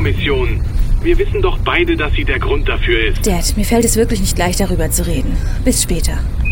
Kommission. Wir wissen doch beide, dass sie der Grund dafür ist. Dad, mir fällt es wirklich nicht leicht, darüber zu reden. Bis später.